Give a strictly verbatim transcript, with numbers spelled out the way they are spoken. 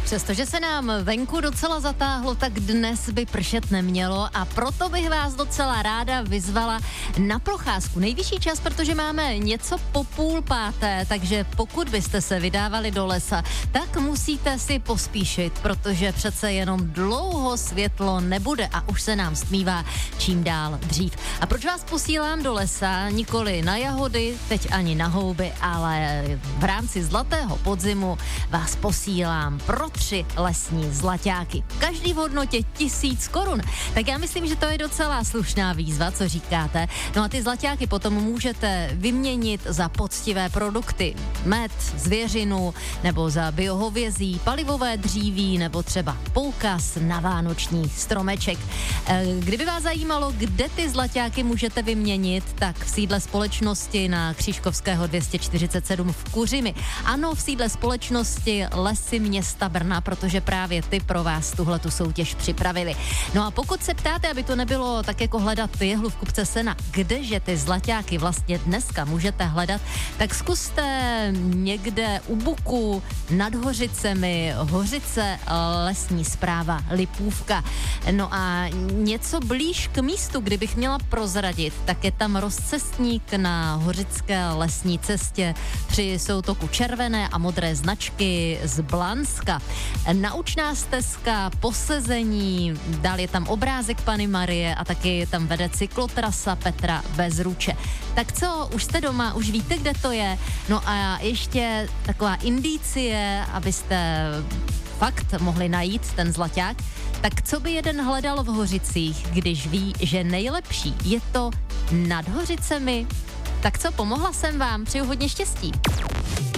Přestože se nám venku docela zatáhlo, tak dnes by pršet nemělo a proto bych vás docela ráda vyzvala na procházku. Nejvyšší čas, protože máme něco po půl páté, takže pokud byste se vydávali do lesa, tak musíte si pospíšit, protože přece jenom dlouho světlo nebude a už se nám stmívá čím dál dřív. A proč vás posílám do lesa? Nikoli na jahody, teď ani na houby, ale v rámci zlatého podzimu vás posílám pro tři lesní zlaťáky. Každý v hodnotě tisíc korun. Tak já myslím, že to je docela slušná výzva, co říkáte. No a ty zlaťáky potom můžete vyměnit za poctivé produkty. Med, zvěřinu, nebo za biohovězí, palivové dříví, nebo třeba poukaz na vánoční stromeček. Kdyby vás zajímalo, kde ty zlaťáky můžete vyměnit, tak v sídle společnosti na Křížkovského dvě stě čtyřicet sedm v Kuřimi. Ano, v sídle společnosti Lesy města Brna, protože právě ty pro vás tuhletu soutěž připravili. No a pokud se ptáte, aby to nebylo tak jako hledat jehlu v kupce sena, kdeže ty zlaťáky vlastně dneska můžete hledat, tak zkuste někde u Buku, nad Hořicemi, Hořice, lesní správa, Lipůvka. No a něco blíž k místu, kdybych měla prozradit, tak je tam rozcestník na Hořické lesní cestě při soutoku červené a modré značky z Blanska. Naučná stezka, posezení, dál je tam obrázek Panny Marie a taky tam vede cyklotrasa Petra Bezruče. Tak co, už jste doma, už víte, kde to je? No a ještě taková indicie, abyste fakt mohli najít ten zlaťák, tak co by jeden hledal v Hořicích, když ví, že nejlepší je to nad Hořicemi? Tak co, pomohla jsem vám, přeju hodně štěstí.